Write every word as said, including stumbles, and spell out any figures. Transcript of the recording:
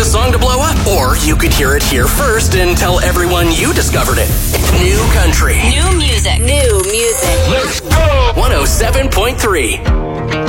this song to blow up. Or you could hear it here first and tell everyone you discovered it. New country. New music. New music. Let's go! one oh seven point three.